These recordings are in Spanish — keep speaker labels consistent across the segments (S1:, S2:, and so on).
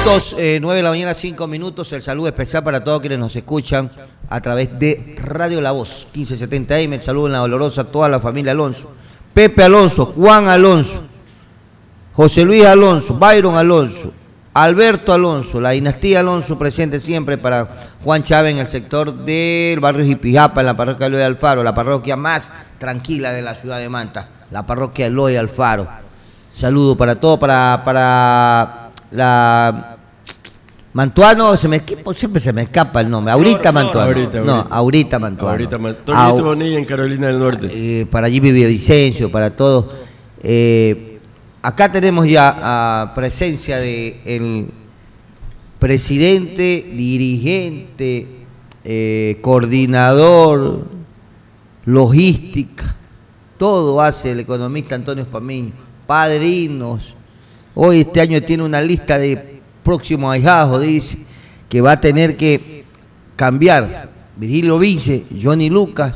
S1: minutos, 9 de la mañana, 5 minutos. El saludo especial para todos quienes nos escuchan a través de Radio La Voz, 1570 AM. El saludo en la dolorosa a toda la familia Alonso. Pepe Alonso, Juan Alonso, José Luis Alonso, Byron Alonso, Alberto Alonso, la dinastía Alonso presente siempre para Juan Chávez en el sector del barrio Jipijapa, en la parroquia Eloy Alfaro, la parroquia más tranquila de la ciudad de Manta, la parroquia Eloy Alfaro. Saludo para todo, para la Mantuano, siempre se me escapa el nombre. Aurita Mantuano. No, Aurita Mantuano.
S2: Torito Bonilla en Carolina del Norte.
S1: Para allí vivía Vicencio, para todos. Acá tenemos ya presencia del presidente, dirigente, coordinador, logística, todo hace el economista Antonio Espamiño, padrinos. Hoy este año tiene una lista de próximos ahijados, dice, que va a tener que cambiar. Virgilio Vince, Johnny Lucas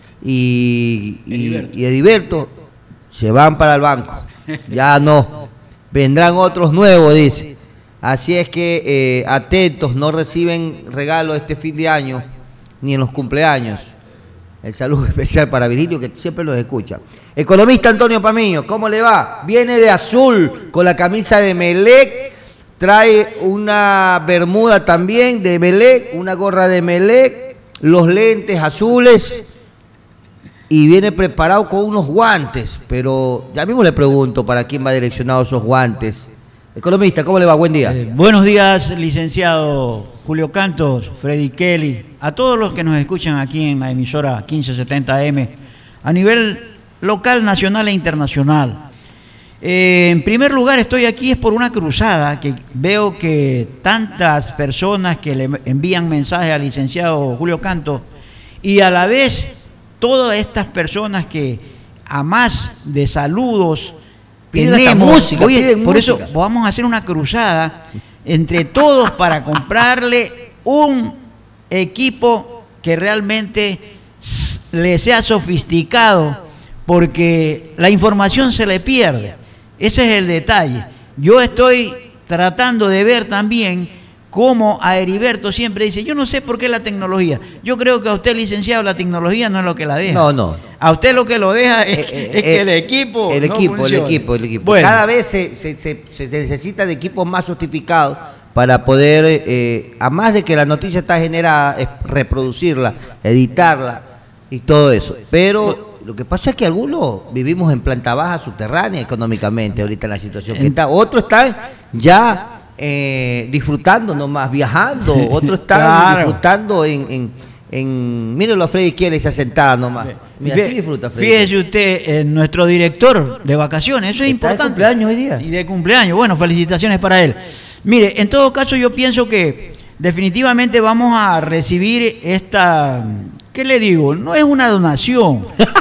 S1: y Ediberto se van para el banco. Ya no, vendrán otros nuevos, dice. Así es que atentos, no reciben regalos este fin de año, ni en los cumpleaños. El saludo especial para Virgilio, que siempre los escucha. Economista Antonio Pamiño, ¿cómo le va? Viene de azul, con la camisa de Melec, trae una bermuda también de Melec, una gorra de Melec, los lentes azules, y viene preparado con unos guantes, pero ya mismo le pregunto para quién va direccionado esos guantes. Economista, ¿cómo le va? Buen día.
S3: Buenos días, licenciado Julio Cantos, Freddy Kelly, a todos los que nos escuchan aquí en la emisora 1570 AM, a nivel local, nacional e internacional. En primer lugar, estoy aquí es por una cruzada que veo que tantas personas que le envían mensajes al licenciado Julio Cantos y a la vez todas estas personas que a más de saludos tenemos,
S1: música,
S3: oye, por eso vamos a hacer una cruzada entre todos para comprarle un equipo que realmente le sea sofisticado, porque la información se le pierde. Ese es el detalle. Yo estoy tratando de ver también cómo a Heriberto siempre dice, yo no sé por qué la tecnología. Yo creo que a usted, licenciado, la tecnología no es lo que la deja.
S1: No.
S3: A usted lo que lo deja es que el equipo
S1: El equipo.
S3: Bueno.
S1: Cada vez se necesita de equipos más sofisticados para poder, a más de que la noticia está generada, es reproducirla, editarla y todo eso. Pero lo que pasa es que algunos vivimos en planta baja subterránea económicamente ahorita en la situación que está. Otros están ya disfrutando nomás, viajando. Otros están disfrutando mírenlo a Freddy Kelly se sentada nomás. Mira, sí disfruta Freddy.
S3: Fíjese usted, nuestro director de vacaciones, eso es importante.
S1: ¿De cumpleaños hoy día?
S3: Y de cumpleaños, bueno, felicitaciones para él. Mire, en todo caso yo pienso que definitivamente vamos a recibir esta, ¿qué le digo? No es una donación,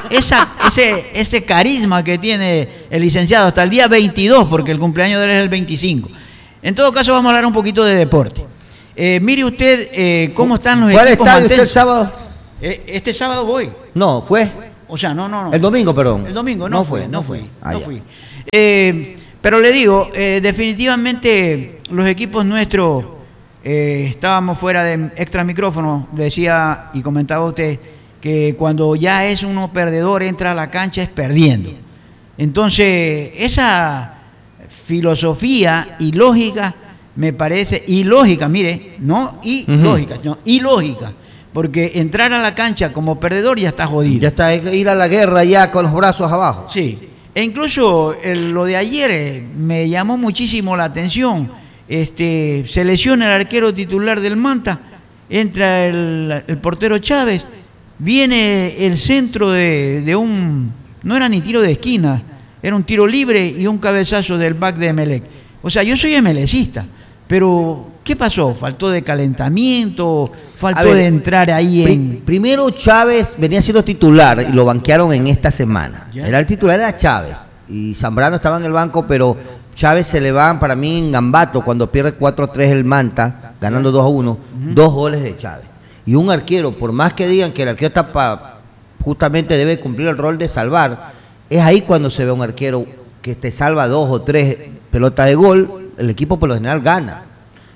S3: ese carisma que tiene el licenciado hasta el día 22, porque el cumpleaños de él es el 25. En todo caso vamos a hablar un poquito de deporte. Mire usted cómo están los equipos.
S1: ¿Cuál está usted el sábado?
S3: Este sábado voy.
S1: No, ¿fue?
S3: O sea, no.
S1: El domingo, perdón.
S3: El domingo no fui.
S1: Ah,
S3: fui. Pero le digo, definitivamente los equipos nuestros, estábamos fuera de extra micrófono, decía y comentaba usted que cuando ya es uno perdedor, entra a la cancha es perdiendo. Entonces, esa filosofía ilógica me parece ilógica, mire, no ilógica, sino ilógica, porque entrar a la cancha como perdedor ya está jodido.
S1: Ya está, ir a la guerra ya con los brazos abajo.
S3: Sí, e incluso lo de ayer me llamó muchísimo la atención. Se lesiona el arquero titular del Manta, entra el portero Chávez, viene el centro de un, no era ni tiro de esquina, era un tiro libre y un cabezazo del back de Emelec. O sea, yo soy emelecista, pero ¿qué pasó? ¿Faltó de calentamiento? ¿Faltó de entrar ahí
S1: Primero Chávez venía siendo titular y lo banquearon en esta semana.
S3: ¿Ya?
S1: El titular era Chávez y Zambrano estaba en el banco, pero Chávez se le van para mí en Gambato cuando pierde 4-3 el Manta, ganando 2-1, 2 goles de Chávez. Y un arquero, por más que digan que el arquero está justamente debe cumplir el rol de salvar, es ahí cuando se ve un arquero que te salva 2 o 3 pelotas de gol, el equipo por lo general gana.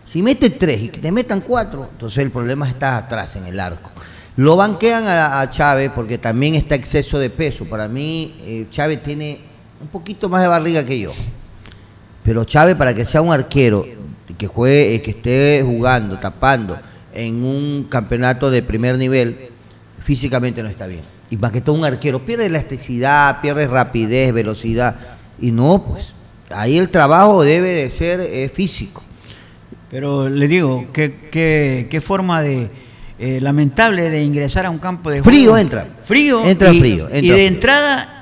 S1: Si mete 3 y que te metan 4, entonces el problema está atrás en el arco. Lo banquean a Chávez porque también está exceso de peso. Para mí, Chávez tiene un poquito más de barriga que yo. Pero Chávez, para que sea un arquero que juegue, que esté jugando, tapando en un campeonato de primer nivel, físicamente no está bien. Y más que todo un arquero pierde elasticidad, pierde rapidez, velocidad. Y no, pues, ahí el trabajo debe de ser físico.
S3: Pero le digo, qué forma de lamentable de ingresar a un campo de juego.
S1: Frío entra.
S3: Frío.
S1: Entra
S3: y,
S1: frío. Entra
S3: y de
S1: frío.
S3: entrada,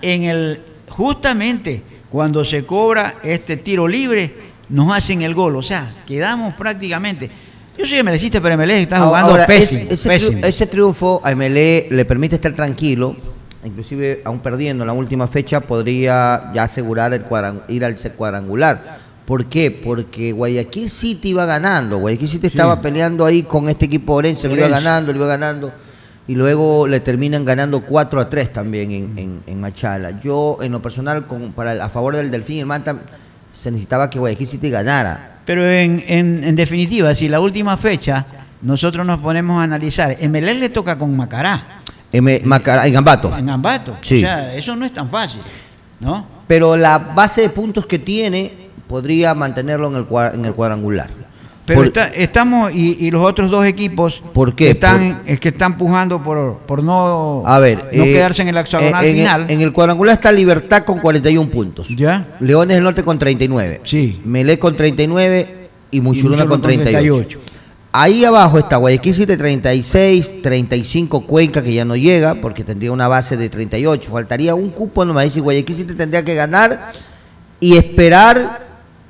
S3: justamente cuando se cobra este tiro libre, nos hacen el gol. O sea, quedamos prácticamente... Yo soy emelecista, pero Emelec está jugando
S1: ahora,
S3: pésimo.
S1: Ese triunfo a Emelec le permite estar tranquilo, inclusive aún perdiendo en la última fecha podría ya asegurar ir al cuadrangular. ¿Por qué? Porque Guayaquil City iba ganando, Guayaquil City estaba peleando ahí con este equipo Orense, lo iba ganando, y luego le terminan ganando 4-3 también en Machala. Yo, en lo personal, a favor del Delfín y el Manta, se necesitaba que Guayaquil City ganara.
S3: Pero en definitiva, si la última fecha nosotros nos ponemos a analizar, Emelec le toca con Macará.
S1: Macará, en Ambato.
S3: En Ambato.
S1: Sí.
S3: O sea, eso no es tan fácil, ¿no?
S1: Pero la base de puntos que tiene podría mantenerlo en el cuadrangular.
S3: Pero estamos, y los otros dos equipos
S1: ¿por qué?
S3: Que están pujando por no,
S1: no
S3: quedarse en el hexagonal final.
S1: En el cuadrangular está Libertad con 41 puntos.
S3: ¿Ya?
S1: Leones del Norte con 39.
S3: Sí.
S1: Melec con 39 y Muchuruna con 38. Ahí abajo está Guayaquil City 36, 35 Cuenca, que ya no llega porque tendría una base de 38. Faltaría un cupo nomás. Y Guayaquil City tendría que ganar y esperar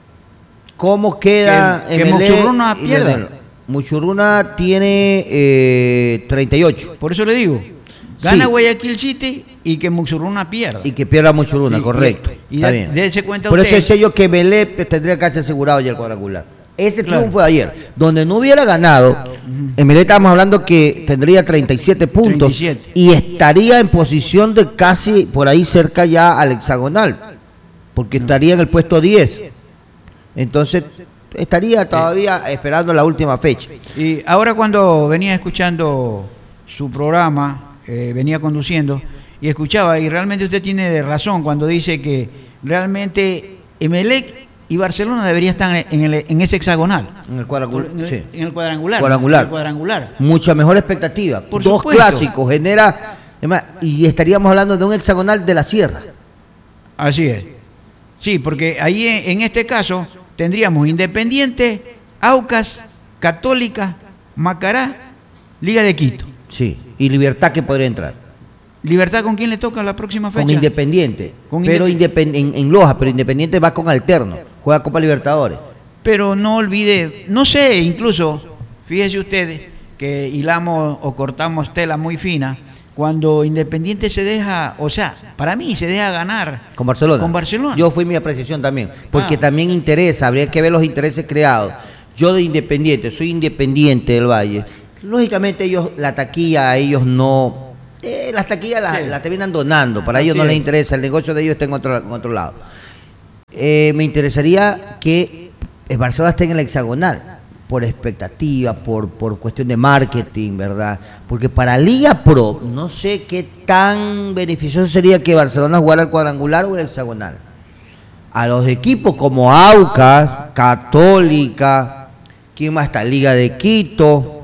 S1: cómo queda
S3: que Muchuruna pierda.
S1: Muchuruna tiene 38.
S3: Por eso le digo, gana Guayaquil City y que Muchuruna pierda.
S1: Y que pierda Muchuruna, correcto.
S3: Y
S1: está bien.
S3: dése cuenta
S1: por
S3: usted.
S1: eso decía yo que Melec tendría que haberse asegurado ya el cuadrangular. Ese triunfo de ayer, donde no hubiera ganado, en Melec estábamos hablando que tendría 37 puntos
S3: 37.
S1: Y estaría en posición de casi por ahí cerca ya al hexagonal, porque estaría en el puesto 10. Entonces estaría todavía esperando la última fecha.
S3: Y ahora, cuando venía escuchando su programa, venía conduciendo y escuchaba, y realmente usted tiene razón cuando dice que realmente Emelec y Barcelona debería estar en ese hexagonal.
S1: En el cuadrangular. Sí.
S3: En el cuadrangular.
S1: Cuadrangular. Mucha mejor expectativa.
S3: Por
S1: Dos
S3: supuesto.
S1: clásicos genera, y estaríamos hablando de un hexagonal de la Sierra.
S3: Así es. Sí, porque ahí en este caso tendríamos Independiente, Aucas, Católica, Macará, Liga de Quito.
S1: Sí, y Libertad que podría entrar.
S3: ¿Libertad con quién le toca la próxima fecha?
S1: Con Independiente. Pero en Loja, pero Independiente va con alterno. Juega Copa Libertadores.
S3: Pero no olvide, no sé, incluso, fíjese ustedes que hilamos o cortamos tela muy fina cuando Independiente se deja, o sea, para mí se deja ganar
S1: con Barcelona.
S3: Con Barcelona.
S1: Yo fui mi apreciación también, porque también interesa, habría que ver los intereses creados. Yo de Independiente, soy Independiente del Valle. Lógicamente ellos, la taquilla a ellos no... las taquillas la terminan donando, para ellos no les interesa, el negocio de ellos está en otro lado. Me interesaría que el Barcelona esté en el hexagonal, por expectativa, por cuestión de marketing, ¿verdad? Porque para Liga Pro, no sé qué tan beneficioso sería que Barcelona jugara el cuadrangular o el hexagonal. A los equipos como Aucas, Católica, ¿quién más está? Liga de Quito,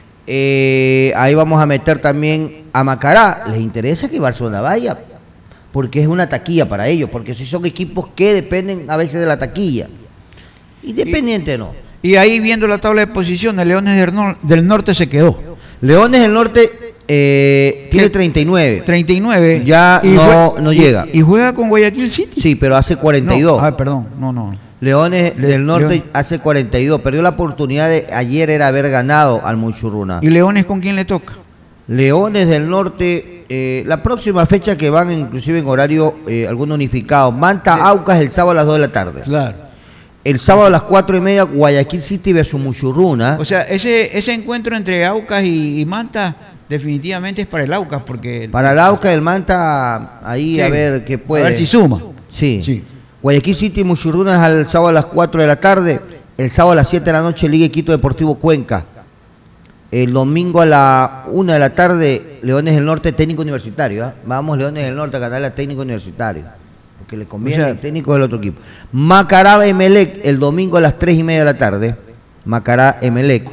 S1: ahí vamos a meter también a Macará. Les interesa que Barcelona vaya, porque es una taquilla para ellos, porque si son equipos que dependen a veces de la taquilla. Independiente no.
S3: Y ahí, viendo la tabla de posiciones, Leones del Norte se quedó.
S1: Leones del Norte tiene 39.
S3: 39.
S1: Ya no llega.
S3: ¿Y juega con Guayaquil City?
S1: Sí, pero hace 42.
S3: No, perdón, no.
S1: Leones del Norte hace 42. Perdió la oportunidad de ayer era haber ganado al Muchuruna.
S3: ¿Y Leones con quién le toca?
S1: Leones del Norte, la próxima fecha que van inclusive en horario alguno unificado. Manta Aucas el sábado a las 2 de la tarde.
S3: Claro.
S1: El sábado a las 4:30 Guayaquil City versus Muchuruna.
S3: O sea, ese encuentro entre Aucas y Manta definitivamente es para el Aucas, porque...
S1: Para el Aucas, el Manta, ahí sí, a ver qué puede.
S3: A ver si suma.
S1: Sí. Guayaquil City y Muchuruna es al sábado a las 4 de la tarde. El sábado a las 7 de la noche, Liga de Quito Deportivo Cuenca. El domingo a la 1 de la tarde, Leones del Norte, técnico universitario. Vamos, Leones del Norte, a ganar a técnico universitario. Porque le conviene el técnico del otro equipo. Macará Emelec, el domingo a las 3:30 de la tarde. Macará Emelec.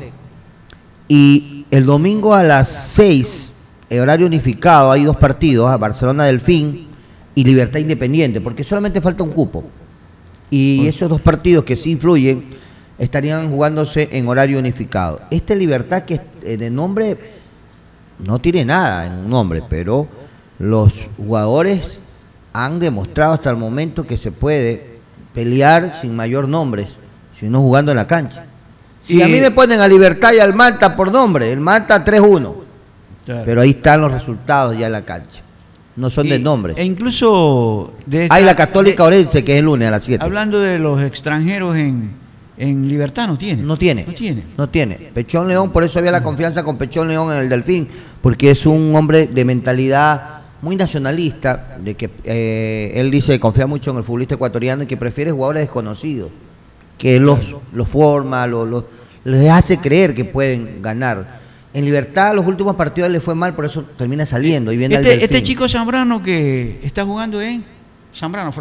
S1: Y el domingo a las 6, horario unificado, hay 2 partidos, Barcelona Delfín y Libertad Independiente, porque solamente falta un cupo. Y esos 2 partidos que sí influyen estarían jugándose en horario unificado. Este Libertad, que de nombre no tiene nada en un nombre, pero los jugadores han demostrado hasta el momento que se puede pelear sin mayor nombres, sino jugando en la cancha. Si a mí me ponen a Libertad y al Manta por nombre, el Manta 3-1, claro, pero ahí están los resultados ya en la cancha. No son de nombres.
S3: E incluso
S1: hay la Católica Orense, que es el lunes a las 7.
S3: Hablando de los extranjeros en Libertad, no tiene.
S1: Pechón León, por eso había la confianza con Pechón León en el Delfín, porque es un hombre de mentalidad muy nacionalista, de que él dice que confía mucho en el futbolista ecuatoriano y que prefiere jugadores desconocidos, que los forma, les hace creer que pueden ganar. En Libertad los últimos partidos le fue mal, por eso termina saliendo y viene al Delfín.
S3: Este chico Zambrano que está jugando en Zambrano,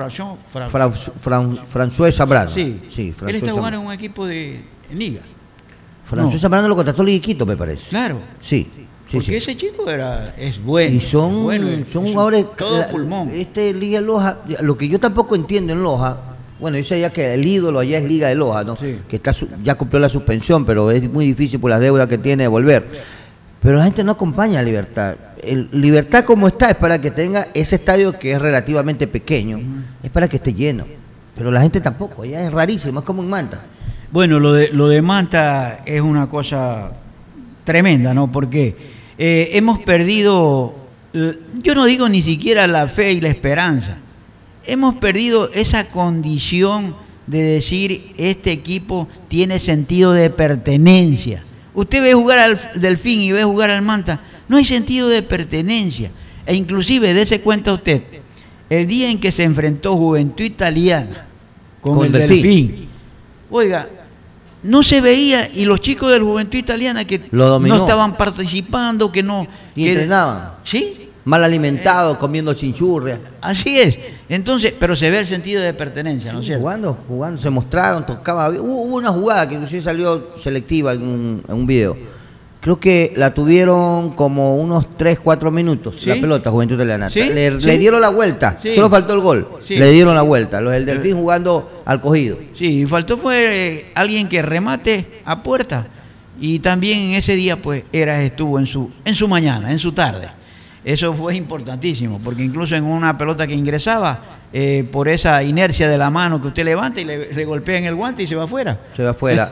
S1: François Zambrano.
S3: Sí,
S1: François
S3: él está jugando
S1: Zambrano
S3: en un equipo de Liga.
S1: François Zambrano lo contrató Liga de Quito, me parece.
S3: Claro.
S1: Sí.
S3: Porque ese chico es bueno.
S1: Y son jugadores.
S3: Todo pulmón.
S1: Liga Loja, lo que yo tampoco entiendo en Loja, bueno, yo sabía que el ídolo allá es Liga de Loja, ¿no? Sí. Que ya cumplió la suspensión, pero es muy difícil por las deudas que tiene de volver. Pero la gente no acompaña a Libertad. Libertad como está es para que tenga ese estadio que es relativamente pequeño, es para que esté lleno. Pero la gente tampoco, ya es rarísimo, es como en Manta.
S3: Bueno, lo de Manta es una cosa tremenda, ¿no? Porque hemos perdido, yo no digo ni siquiera la fe y la esperanza, hemos perdido esa condición de decir este equipo tiene sentido de pertenencia. Usted ve jugar al Delfín y ve jugar al Manta, no hay sentido de pertenencia. E inclusive, dése cuenta usted, el día en que se enfrentó Juventud Italiana con el Delfín, oiga, no se veía, y los chicos del Juventud Italiana que no estaban participando, que no...
S1: Y entrenaban.
S3: ¿Sí?
S1: Mal alimentados, comiendo chinchurria.
S3: Así es. Entonces, pero se ve el sentido de pertenencia, ¿no es cierto?
S1: Jugando, se mostraron, tocaba. Hubo una jugada que inclusive salió selectiva en un video. Creo que la tuvieron como unos 3-4 minutos, ¿sí? La pelota, Juventud Italiana. ¿Sí? Le dieron la vuelta, sí. Solo faltó el gol. Sí. Le dieron la vuelta. Los del Delfín jugando al cogido.
S3: Sí, faltó fue alguien que remate a puerta. Y también en ese día, pues, estuvo en su mañana, en su tarde. Eso fue importantísimo, porque incluso en una pelota que ingresaba, por esa inercia de la mano que usted levanta y le golpea en el guante y se va afuera.
S1: Se va afuera.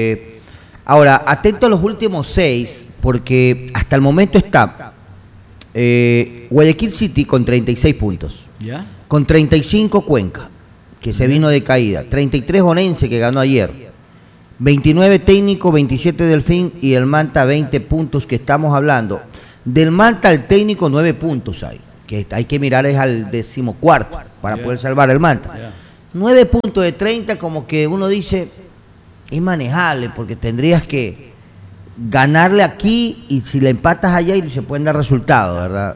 S1: Ahora, atento a los últimos 6, porque hasta el momento está Guayaquil City con 36 puntos.
S3: ¿Ya?
S1: Con 35 Cuenca, que se vino de caída. 33 Orense, que ganó ayer. 29 Técnico, 27 Delfín y el Manta 20 puntos que estamos hablando. Del Manta al Técnico 9 puntos hay. Que hay que mirar es al 14º para poder salvar el Manta. 9 puntos de 30, como que uno dice... es manejable, porque tendrías que ganarle aquí y si le empatas allá y se pueden dar resultados, ¿verdad?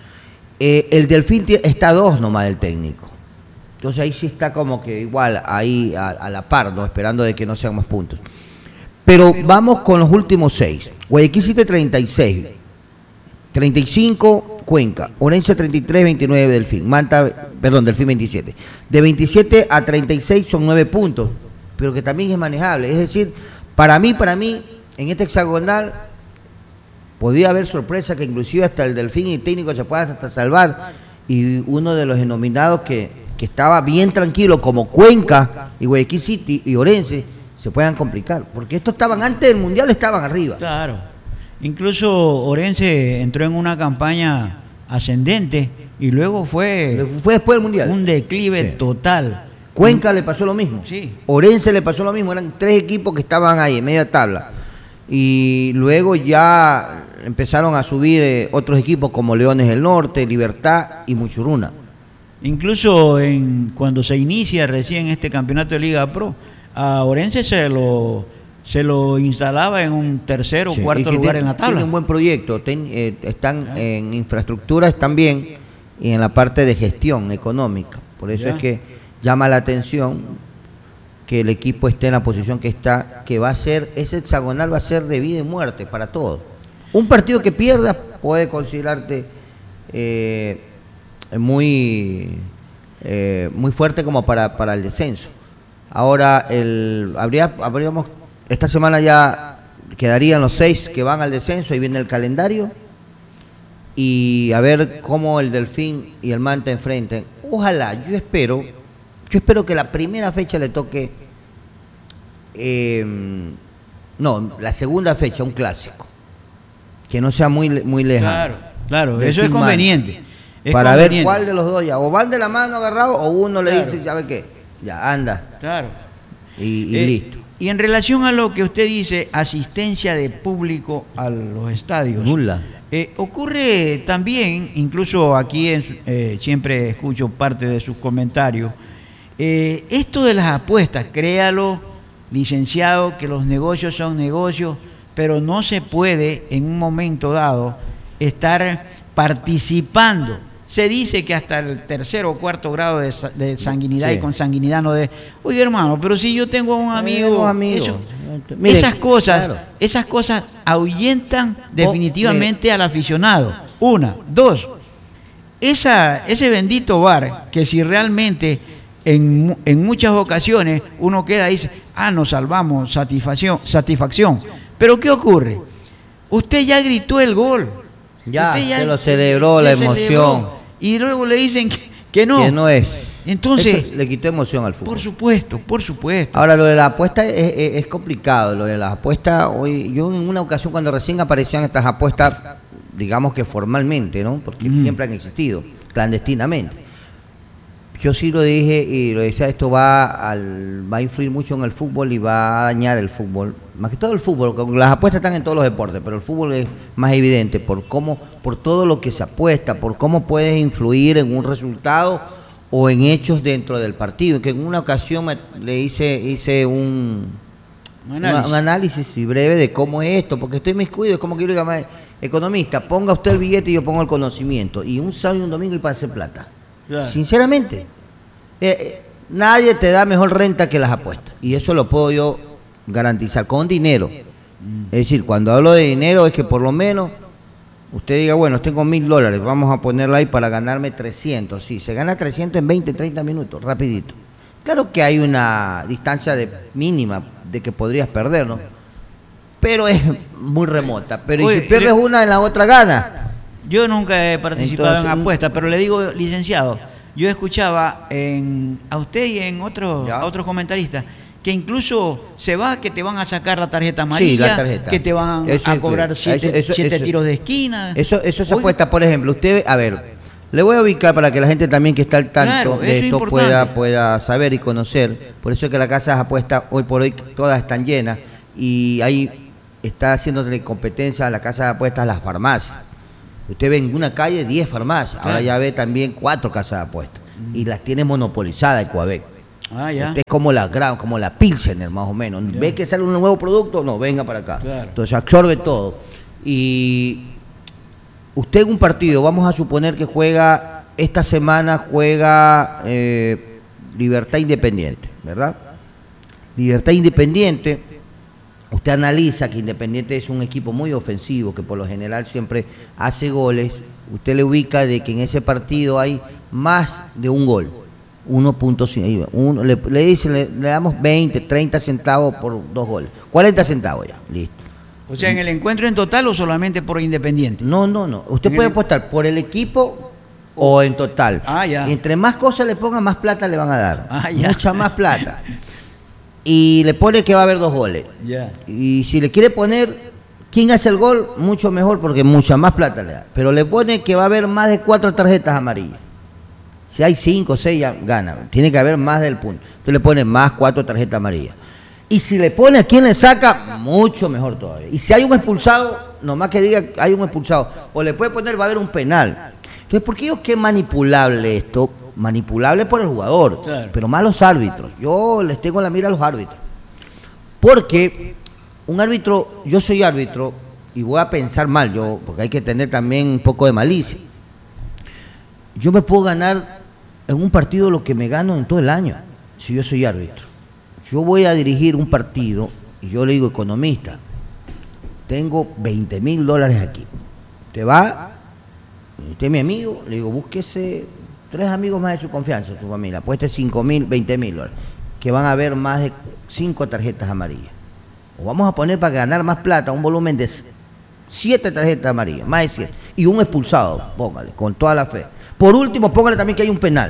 S1: El Delfín está a 2 nomás del técnico. Entonces ahí sí está como que igual, ahí a la par, ¿no? Esperando de que no sean más puntos. Pero vamos con los últimos 6. Guayaquil City 36, 35 Cuenca, Orense 33, 29 Delfín, Delfín 27. De 27 a 36 son 9 puntos. Pero que también es manejable. Es decir, para mí, en este hexagonal, podría haber sorpresa que inclusive hasta el Delfín y Técnico se puedan hasta salvar, y uno de los denominados que estaba bien tranquilo, como Cuenca y Guayaquil City y Orense, se puedan complicar, porque estos estaban antes del Mundial, estaban arriba.
S3: Claro. Incluso Orense entró en una campaña ascendente y luego fue
S1: después del Mundial.
S3: Un declive total.
S1: Cuenca le pasó lo mismo.
S3: Sí.
S1: Orense le pasó lo mismo. Eran 3 equipos que estaban ahí en media tabla. Y luego ya empezaron a subir otros equipos como Leones del Norte, Libertad y Muchuruna.
S3: Incluso cuando se inicia recién este campeonato de Liga Pro, a Orense se lo instalaba en un tercer o cuarto lugar en la tabla.
S1: Tiene un buen proyecto, están en infraestructura, están bien, y en la parte de gestión económica. Por eso es que llama la atención que el equipo esté en la posición que está, que va a ser, ese hexagonal va a ser de vida y muerte para todos. Un partido que pierdas puede considerarte muy fuerte como para el descenso. Ahora, habríamos esta semana ya quedarían los 6 que van al descenso, ahí viene el calendario, y a ver cómo el Delfín y el Manta enfrenten. Ojalá, yo espero que la primera fecha le toque, la segunda fecha, un clásico, que no sea muy lejano.
S3: Claro, eso es conveniente.
S1: Para ver cuál de los dos ya, o van de la mano agarrados, o uno le dice, ¿sabe qué? Ya, anda.
S3: Claro.
S1: Y listo.
S3: Y en relación a lo que usted dice, asistencia de público a los estadios.
S1: Nula.
S3: Ocurre también, incluso aquí siempre escucho parte de sus comentarios, esto de las apuestas, créalo, licenciado, que los negocios son negocios, pero no se puede en un momento dado estar participando. Se dice que hasta el tercer o cuarto grado de sanguinidad y consanguinidad no de... Oye, hermano, pero si yo tengo un amigo... Mire, esas cosas ahuyentan definitivamente al aficionado. Una. Dos, ese bendito bar, que si realmente en muchas ocasiones uno queda y dice, nos salvamos, satisfacción. Pero ¿qué ocurre? Usted ya gritó el gol.
S1: Ya se lo celebró, la emoción.
S3: Y luego le dicen que no.
S1: Que no es.
S3: Entonces,
S1: eso le quitó emoción al fútbol.
S3: Por supuesto.
S1: Ahora, lo de la apuesta es complicado. Lo de las apuestas, yo en una ocasión cuando recién aparecían estas apuestas, digamos que formalmente, ¿no? Porque siempre han existido, clandestinamente. Yo sí lo dije y lo decía, esto va a influir mucho en el fútbol y va a dañar el fútbol. Más que todo el fútbol, las apuestas están en todos los deportes, pero el fútbol es más evidente por todo lo que se apuesta, por cómo puedes influir en un resultado o en hechos dentro del partido. Que en una ocasión le hice un análisis breve de cómo es esto, porque estoy miscuido, es como que yo le diga, economista, ponga usted el billete y yo pongo el conocimiento, y un sábado y un domingo y para hacer plata. Claro. Sinceramente, nadie te da mejor renta que las apuestas, y eso lo puedo yo garantizar con dinero. Es decir, cuando hablo de dinero es que por lo menos usted diga, bueno, tengo $1,000, vamos a ponerlo ahí para ganarme 300. Sí, se gana 300 en 20, 30 minutos, rapidito. Claro que hay una distancia mínima de que podrías perder, ¿no? Pero es muy remota. Pero y si pierdes una, en la otra gana.
S3: Yo nunca he participado en apuestas, pero le digo, licenciado, yo escuchaba a usted y en a otros comentaristas que incluso se va que te van a sacar la tarjeta amarilla, la tarjeta, que te van a cobrar 7 tiros de esquina. Eso se apuesta, por ejemplo, usted, a ver, le voy a ubicar para que la gente también que está al tanto de esto pueda saber y conocer. Por eso es que las casas de apuestas hoy por hoy todas están llenas y ahí está haciéndole competencia a las casas de apuestas a las farmacias. Usted ve en una calle 10 farmacias, ahora ya ve también 4 casas de apuestas y las tiene monopolizadas Ecuavec. Usted es como la Pilsener más o menos. ¿Ve que sale un nuevo producto? No, venga para acá. Claro. Entonces absorbe todo. Y usted en un partido, vamos a suponer que esta semana juega Libertad Independiente, ¿verdad? Libertad Independiente, usted analiza que Independiente es un equipo muy ofensivo, que por lo general siempre hace goles. Usted le ubica de que en ese partido hay más de un gol. 1.5, le damos 20, 30 centavos por 2 goles, 40 centavos ya, listo. O sea, ¿en el encuentro en total o solamente por Independiente?
S1: No. Usted puede apostar por el equipo o en total. Entre más cosas le pongan, más plata le van a dar. Mucha más plata. Y le pone que va a haber 2 goles. Y si le quiere poner quién hace el gol, mucho mejor porque mucha más plata le da. Pero le pone que va a haber más de 4 tarjetas amarillas. Si hay 5 o 6 ya gana, tiene que haber más del punto. Usted le pone más 4 tarjetas amarillas. Y si le pone a quién le saca, mucho mejor todavía. Y si hay un expulsado, nomás que diga hay un expulsado, o le puede poner va a haber un penal. Entonces, ¿por qué digo que es manipulable esto? Manipulable por el jugador, claro, pero más los árbitros. Yo les tengo la mira a los árbitros. Porque un árbitro, yo soy árbitro y voy a pensar mal yo, porque hay que tener también un poco de malicia. Yo me puedo ganar en un partido lo que me gano en todo el año, si yo soy árbitro. Yo voy a dirigir un partido y yo le digo, economista, tengo $20,000 aquí. Usted va, usted es mi amigo, le digo, búsquese 3 amigos más de su confianza, su familia, apueste $5,000, $20,000, que van a haber más de 5 tarjetas amarillas. O vamos a poner para ganar más plata un volumen de 7 tarjetas amarillas, más de 7, y un expulsado, póngale, con toda la fe. Por último, póngale también que hay un penal.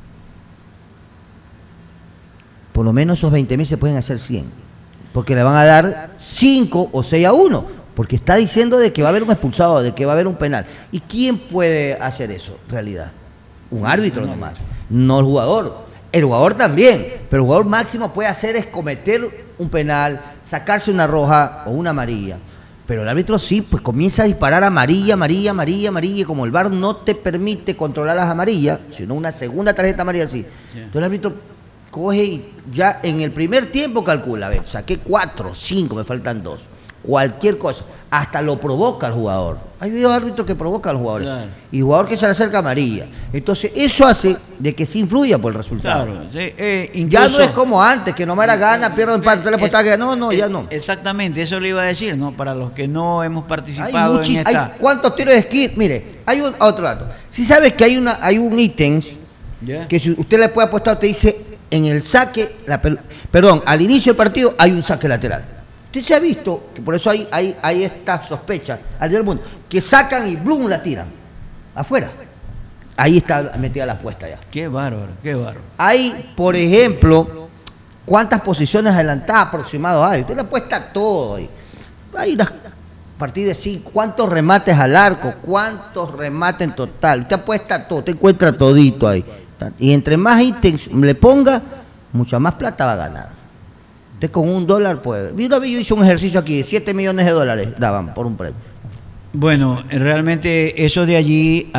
S1: Por lo menos esos 20,000 se pueden hacer 100, porque le van a dar 5 o 6-1, porque está diciendo de que va a haber un expulsado, de que va a haber un penal. ¿Y quién puede hacer eso en realidad? Un árbitro nomás, no el jugador. El jugador también, pero el jugador máximo puede hacer es cometer un penal, sacarse una roja o una amarilla. Pero el árbitro sí, pues comienza a disparar amarilla, amarilla, amarilla, amarilla, y como el VAR no te permite controlar las amarillas, sino una segunda tarjeta amarilla así. Entonces el árbitro coge y ya en el primer tiempo calcula, a ver, saqué 4, 5, me faltan 2. Cualquier cosa, hasta lo provoca el jugador. Hay videos de árbitros que provocan al jugador. Claro. Y jugador que se le acerca amarilla. Entonces, eso hace de que se influya por el resultado. Claro, sí, incluso, ya no es como antes, que nomás era gana, pierdo empate, no, ya no.
S3: Exactamente, eso le iba a decir, ¿no? Para los que no hemos participado en esta...
S1: Hay cuántos tiros de esquí. Mire, hay otro dato. Si sabes que hay un ítem que si usted le puede apostar, te dice en el saque, al inicio del partido hay un saque lateral. Usted se ha visto, que por eso hay esta sospecha al del mundo, que sacan y ¡blum! La tiran afuera. Ahí está metida la apuesta ya.
S3: Qué bárbaro, qué bárbaro.
S1: Hay, por ejemplo, cuántas posiciones adelantadas aproximadas hay. Usted le apuesta todo ahí. Hay unas partidas así, cuántos remates al arco, cuántos remates en total. Usted apuesta todo, usted encuentra todito ahí. Y entre más ítems le ponga, mucha más plata va a ganar. Usted con $1, pues. Una vez yo hice un ejercicio aquí, $7 millones daban por un premio.
S3: Bueno, realmente eso de allí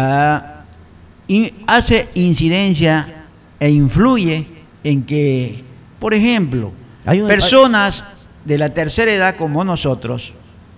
S3: hace incidencia e influye en que, por ejemplo, personas de la tercera edad como nosotros,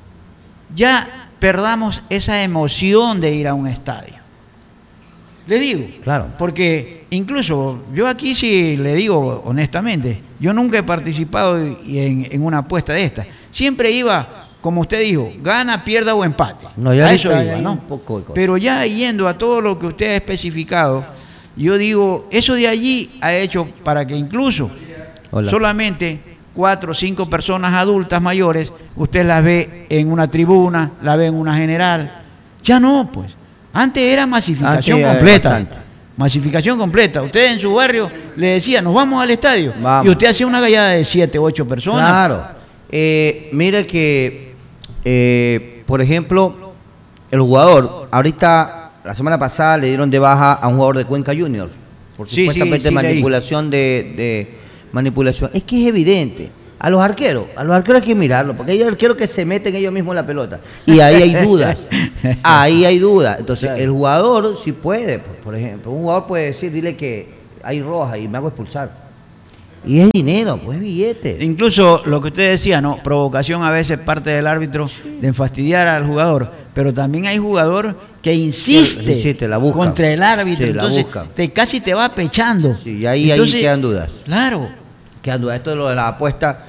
S3: ya perdamos esa emoción de ir a un estadio. Le digo, claro, porque incluso yo aquí sí le digo honestamente, yo nunca he participado en una apuesta de esta. Siempre iba, como usted dijo, gana, pierda o empate.
S1: No, ya
S3: a eso iba, ¿no? Pero ya yendo a todo lo que usted ha especificado, yo digo, eso de allí ha hecho para que incluso solamente 4 o 5 personas adultas mayores, usted las ve en una tribuna, la ve en una general. Ya no, pues. Antes era masificación completa. Masificación completa. Usted en su barrio le decía, nos vamos al estadio. Vamos. Y usted hacía una gallada de 7 u 8 personas.
S1: Claro. Mire que, por ejemplo, el jugador, ahorita, la semana pasada le dieron de baja a un jugador de Cuenca Junior. Por supuestamente manipulación de manipulación. Es que es evidente. A los arqueros hay que mirarlo, porque hay arqueros que se meten ellos mismos en la pelota. Y ahí hay dudas. Ahí hay dudas. Entonces, claro, el jugador sí puede, pues, por ejemplo, un jugador puede decir, dile que hay roja y me hago expulsar. Y es dinero, pues es billete.
S3: Incluso lo que usted decía, ¿no? Provocación a veces parte del árbitro de fastidiar al jugador. Pero también hay jugador que insiste contra el árbitro. Sí, entonces, casi te va pechando.
S1: Sí, y ahí quedan dudas.
S3: Claro.
S1: Quedan dudas. Esto de lo de la apuesta,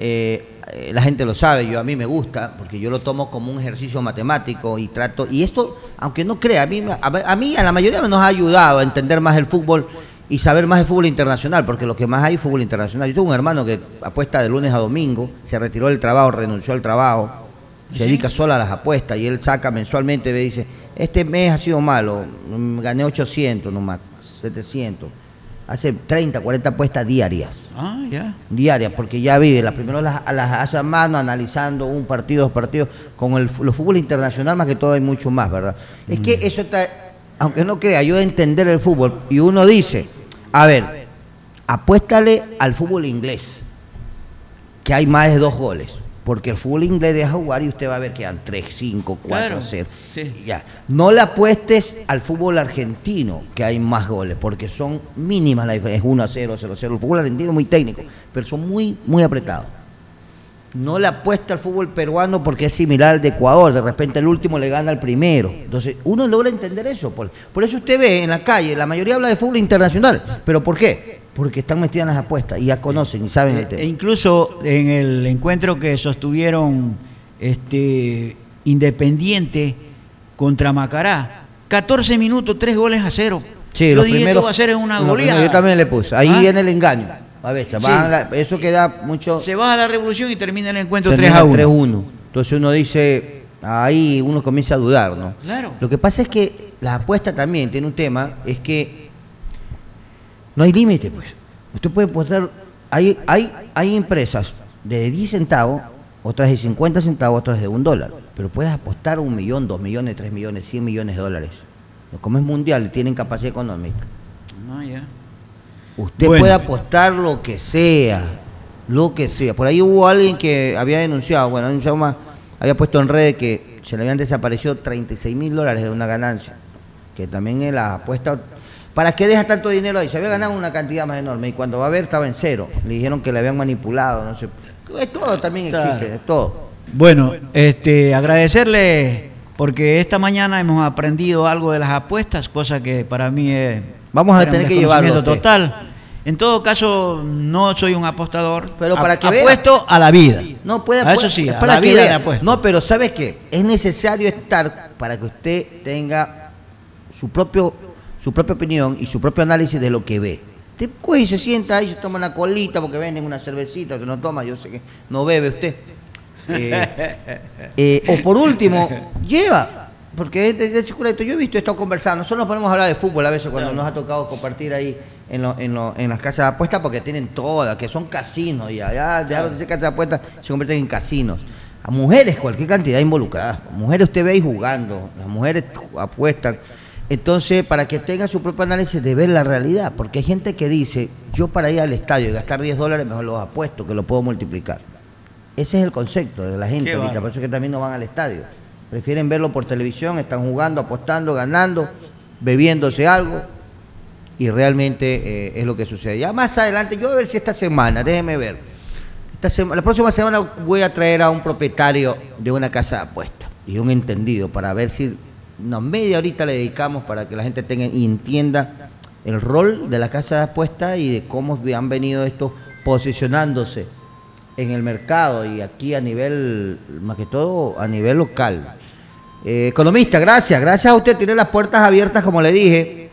S1: la gente lo sabe, a mí me gusta, porque yo lo tomo como un ejercicio matemático y trato, y esto, aunque no crea, a la mayoría nos ha ayudado a entender más el fútbol y saber más de fútbol internacional, porque lo que más hay es fútbol internacional. Yo tengo un hermano que apuesta de lunes a domingo, se retiró del trabajo, renunció al trabajo, se dedica solo a las apuestas, y él saca mensualmente, me dice, este mes ha sido malo, gané 800 nomás, 700. Hace 30, 40 apuestas diarias. Ah, ya. Diarias, porque ya vive. Las primeras las hace a mano, analizando un partido, 2 partidos. Con el fútbol internacional, más que todo, hay mucho más, ¿verdad? Es que eso está, aunque no crea, ayuda a entender el fútbol. Y uno dice, a ver, apuéstale al fútbol inglés, que hay más de 2 goles. Porque el fútbol inglés deja jugar y usted va a ver que dan 3, 5, 4, 0. Sí. Ya. No le apuestes al fútbol argentino, que hay más goles, porque son mínimas las diferencias. 1-0, 0-0. El fútbol argentino es muy técnico, pero son muy, muy apretados. no le apuesta al fútbol peruano porque es similar al de Ecuador, de repente el último le gana al primero. Entonces, uno logra entender eso. Por eso usted ve en la calle, la mayoría habla de fútbol internacional. ¿Pero por qué? Porque están metidas en las apuestas y ya conocen y saben el tema.
S3: E incluso en el encuentro que sostuvieron Independiente contra Macará, 14 minutos, 3 goles a 0.
S1: Sí,
S3: yo
S1: los
S3: dije,
S1: primeros,
S3: esto va a ser una goleada.
S1: Yo también le puse. Ahí viene el engaño. A veces,
S3: Sí.
S1: eso queda mucho.
S3: Se baja la revolución y termina el encuentro 3-1.
S1: 3-1. Entonces uno dice, ahí uno comienza a dudar, ¿no?
S3: Claro.
S1: Lo que pasa es que la apuesta también tiene un tema, es que no hay límite, pues. Usted puede apostar, hay empresas de 10 centavos, otras de 50 centavos, otras de $1. Pero puedes apostar 1 millón, 2 millones, 3 millones, 100 millones de dólares. Como es mundial y tienen capacidad económica.
S3: No, ya.
S1: Usted puede apostar lo que sea. Por ahí hubo alguien que había denunciado, había puesto en redes que se le habían desaparecido $36.000 de una ganancia. Que también es la apuesta. ¿Para qué deja tanto dinero ahí? Se había ganado una cantidad más enorme y cuando va a ver estaba en cero. Le dijeron que le habían manipulado, no sé. Todo también existe, todo.
S3: Bueno, agradecerle porque esta mañana hemos aprendido algo de las apuestas, cosa que para mí es
S1: vamos a tener que llevarlo
S3: total. En todo caso, no soy un apostador,
S1: pero para que
S3: apuesto a la vida.
S1: No puede
S3: a eso sí,
S1: es
S3: a
S1: para
S3: la
S1: que
S3: vida
S1: vea.
S3: le apuesto.
S1: No, pero ¿sabes qué? Es necesario estar para que usted tenga su propia opinión y su propio análisis de lo que ve. Usted coge y se sienta ahí, se toma una colita porque venden una cervecita que no toma, yo sé que no bebe usted. O por último, lleva. Porque yo he visto, he estado conversando, nosotros nos ponemos a hablar de fútbol a veces cuando nos ha tocado compartir ahí en las casas de apuestas porque tienen todas, que son casinos ya dejaron de ser casas de apuestas, se convierten en casinos. A mujeres, cualquier cantidad involucradas. Mujeres usted ve ahí jugando, las mujeres apuestan. Entonces, para que tenga su propio análisis de ver la realidad, porque hay gente que dice, yo para ir al estadio y gastar $10 mejor los apuesto, que lo puedo multiplicar. Ese es el concepto de la gente ahorita, por eso es que también no van al estadio. Prefieren verlo por televisión, están jugando, apostando, ganando, bebiéndose algo, y realmente es lo que sucede. Ya más adelante, yo voy a ver si esta semana, déjeme ver, la próxima semana voy a traer a un propietario de una casa de apuestas y un entendido para ver si media horita le dedicamos para que la gente tenga y entienda el rol de la casa de apuestas y de cómo han venido estos posicionándose en el mercado y aquí a nivel, más que todo a nivel local. Economista, gracias a usted, tiene las puertas abiertas, como le dije,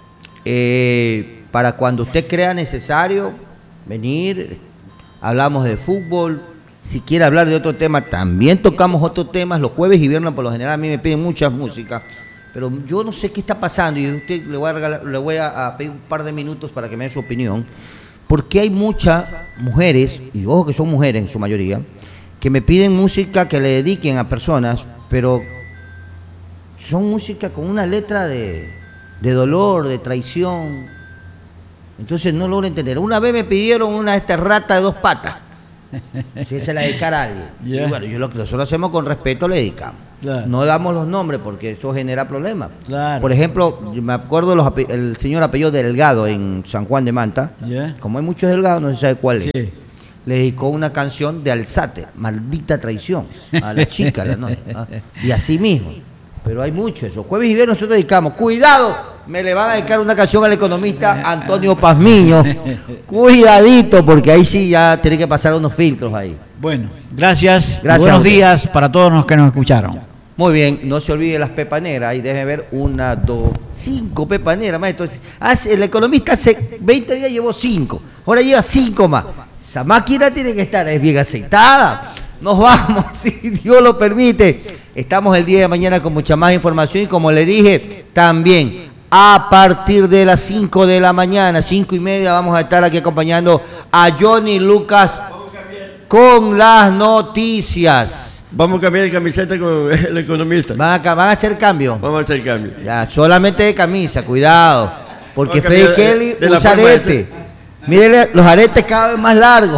S1: para cuando usted crea necesario venir, hablamos de fútbol, si quiere hablar de otro tema, también tocamos otros temas, los jueves y viernes por lo general a mí me piden muchas músicas, pero yo no sé qué está pasando y a usted le voy a pedir un par de minutos para que me dé su opinión, porque hay muchas mujeres, y ojo que son mujeres en su mayoría, que me piden música que le dediquen a personas, pero son música con una letra de dolor, de traición. Entonces no logro entender. Una vez me pidieron una de estas ratas de 2 patas, si se la dedicara a alguien. Y bueno, lo que nosotros hacemos con respeto le dedicamos. Claro. No damos los nombres porque eso genera problemas. Claro. Por ejemplo, me acuerdo el señor apellido Delgado en San Juan de Manta. Como hay muchos Delgados, no se sabe cuál es. Le dedicó una canción de Alzate, maldita traición, a la chica, la novia, ¿no? Y así mismo. Pero hay mucho eso. Jueves y viernes nosotros dedicamos. Cuidado, me le van a dedicar una canción al economista Antonio Pazmiño. Cuidadito, porque ahí sí ya tiene que pasar unos filtros ahí.
S3: Bueno, gracias. Buenos días para todos los que nos escucharon.
S1: Muy bien, no se olvide las pepaneras. Ahí déjeme ver, 1, 2, 5 pepaneras, maestro. El economista hace 20 días llevó 5. Ahora lleva 5 más. Esa máquina tiene que estar bien aceitada. Nos vamos, si Dios lo permite. Estamos el día de mañana con mucha más información y como le dije, también a partir de las 5 de la mañana, 5:30, vamos a estar aquí acompañando a Johnny Lucas con las noticias.
S2: Vamos a cambiar de camiseta con el economista.
S1: ¿Van a hacer cambio?
S2: Vamos a hacer cambio.
S1: Ya, solamente de camisa, cuidado. Porque Freddy Kelly usa arete. Mírenle los aretes cada vez más largos.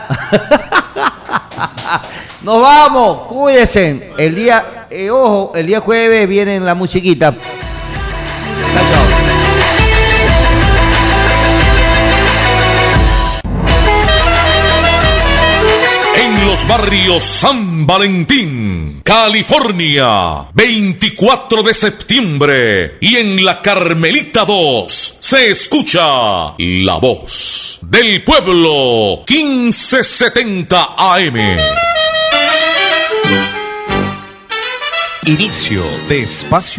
S1: Nos vamos, cuídense. El día jueves viene la musiquita. Chao.
S4: En los barrios San Valentín, California, 24 de septiembre. Y en la Carmelita 2 se escucha la voz del pueblo, 1570 AM.
S5: Inicio de espacio